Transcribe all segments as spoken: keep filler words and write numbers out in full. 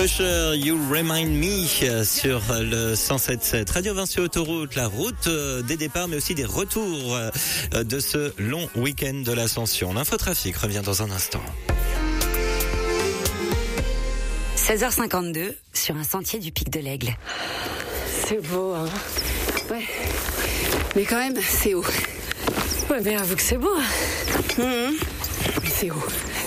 Usher, You Remind Me sur le cent sept sept. Radio Vinci Autoroute, la route des départs mais aussi des retours de ce long week-end de l'Ascension. L'infotrafic revient dans un instant. seize heures cinquante-deux sur un sentier du Pic de l'Aigle. C'est beau, hein. Ouais. Mais quand même, c'est haut. Ouais, mais avoue que c'est beau. Mmh. Mais c'est haut.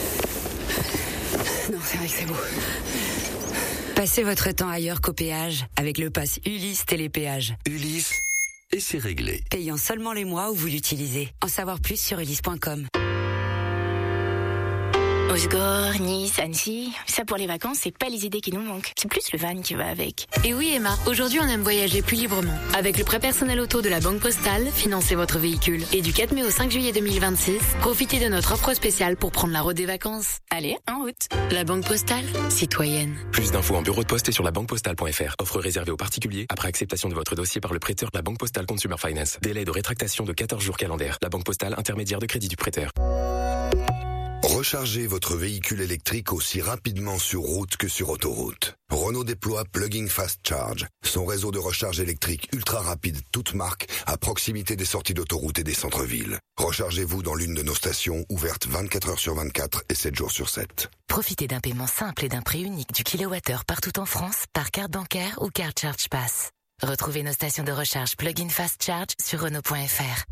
Non, c'est vrai que c'est beau. Passez votre temps ailleurs qu'au péage avec le pass Ulysse Télépéage. Ulysse, et c'est réglé. Payant seulement les mois où vous l'utilisez. En savoir plus sur ulysse point com. Osgore, Nice, Annecy, ça pour les vacances, c'est pas les idées qui nous manquent. C'est plus le van qui va avec. Et oui Emma, aujourd'hui on aime voyager plus librement. Avec le prêt personnel auto de la Banque Postale, financez votre véhicule. Et du quatre mai au cinq juillet deux mille vingt-six, profitez de notre offre spéciale pour prendre la route des vacances. Allez, en route. La Banque Postale, citoyenne. Plus d'infos en bureau de poste et sur la banque postale point f r. Offre réservée aux particuliers après acceptation de votre dossier par le prêteur de la Banque Postale Consumer Finance. Délai de rétractation de quatorze jours calendaires. La Banque Postale, intermédiaire de crédit du prêteur. Rechargez votre véhicule électrique aussi rapidement sur route que sur autoroute. Renault déploie Plug-in Fast Charge, son réseau de recharge électrique ultra rapide, toute marque, à proximité des sorties d'autoroute et des centres-villes. Rechargez-vous dans l'une de nos stations, ouvertes vingt-quatre heures sur vingt-quatre et sept jours sur sept. Profitez d'un paiement simple et d'un prix unique du kilowattheure partout en France par carte bancaire ou carte Charge Pass. Retrouvez nos stations de recharge Plug-in Fast Charge sur Renault point f r.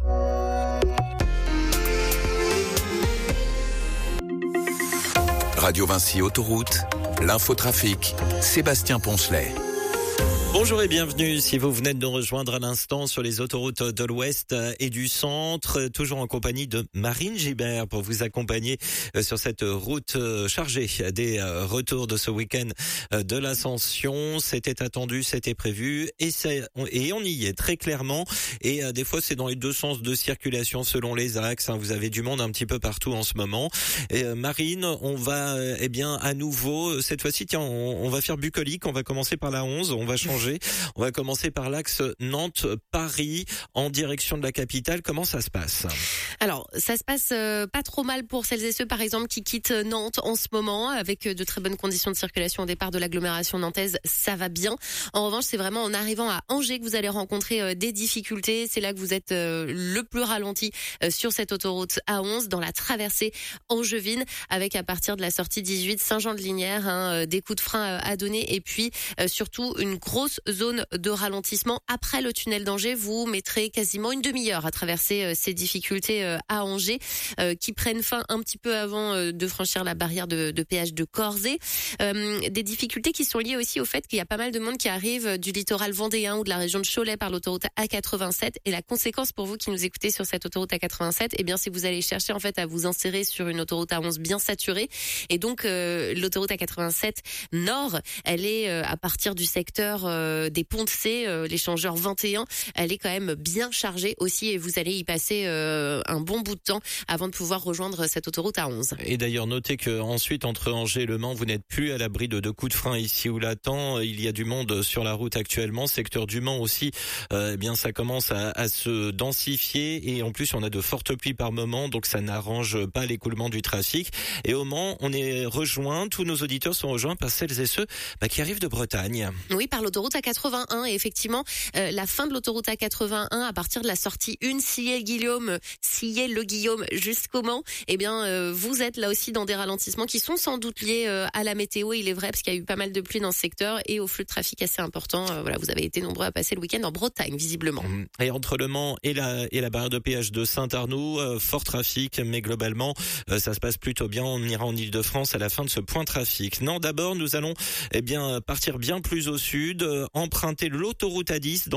Radio Vinci Autoroute, l'infotrafic, Sébastien Poncelet. Bonjour et bienvenue si vous venez de nous rejoindre à l'instant sur les autoroutes de l'Ouest et du Centre, toujours en compagnie de Marine Gibert pour vous accompagner sur cette route chargée des retours de ce week-end de l'Ascension. C'était attendu, c'était prévu et, c'est, et on y est très clairement. Et des fois c'est dans les deux sens de circulation selon les axes. Vous avez du monde un petit peu partout en ce moment. Et Marine, on va eh bien à nouveau, cette fois-ci, tiens, on, on va faire bucolique, on va commencer par la onze, on va changer. On va commencer par l'axe Nantes-Paris en direction de la capitale. Comment ça se passe ? Alors, ça se passe euh, pas trop mal pour celles et ceux, par exemple, qui quittent Nantes en ce moment, avec de très bonnes conditions de circulation au départ de l'agglomération nantaise. Ça va bien. En revanche, c'est vraiment en arrivant à Angers que vous allez rencontrer euh, des difficultés. C'est là que vous êtes euh, le plus ralenti euh, sur cette autoroute A onze, dans la traversée angevine, avec à partir de la sortie dix-huit Saint-Jean-de-Lignières, hein, euh, des coups de frein euh, à donner, et puis euh, surtout une grosse zone de ralentissement après le tunnel d'Angers. Vous mettrez quasiment une demi-heure à traverser euh, ces difficultés euh, à Angers, euh, qui prennent fin un petit peu avant euh, de franchir la barrière de, de péage de Corzet. Euh, des difficultés qui sont liées aussi au fait qu'il y a pas mal de monde qui arrive du littoral vendéen ou de la région de Cholet par l'autoroute A quatre-vingt-sept. Et la conséquence pour vous qui nous écoutez sur cette autoroute A quatre-vingt-sept, eh bien, c'est que vous allez chercher en fait à vous insérer sur une autoroute A onze bien saturée. Et donc, euh, l'autoroute A quatre-vingt-sept Nord, elle est euh, à partir du secteur euh, des ponts de C, euh, l'échangeur vingt et un, elle est quand même bien chargée aussi et vous allez y passer euh, un bon bout de temps avant de pouvoir rejoindre cette autoroute A onze. Et d'ailleurs, notez que ensuite entre Angers et Le Mans, vous n'êtes plus à l'abri de, de coups de frein ici ou là. Tant il y a du monde sur la route actuellement. Secteur du Mans aussi, euh, eh bien ça commence à, à se densifier et en plus on a de fortes pluies par moment, donc ça n'arrange pas l'écoulement du trafic. Et au Mans, on est rejoint, tous nos auditeurs sont rejoints par celles et ceux bah, qui arrivent de Bretagne. Oui, par l'autoroute A quatre-vingt-un et effectivement euh, la fin de l'autoroute A quatre-vingt-un à partir de la sortie un Sillé-Guillaume, Sillé-le-Guillaume jusqu'au Mans, eh bien euh, vous êtes là aussi dans des ralentissements qui sont sans doute liés euh, à la météo, il est vrai, parce qu'il y a eu pas mal de pluie dans ce secteur et au flux de trafic assez important. Euh, voilà, vous avez été nombreux à passer le week-end en Bretagne visiblement. Et entre Le Mans et la et la barrière de péage de Saint-Arnoux, euh, fort trafic, mais globalement euh, ça se passe plutôt bien. On ira en Île-de-France à la fin de ce point trafic. Non, d'abord nous allons eh bien partir bien plus au sud, euh, emprunter l'autoroute A dix dans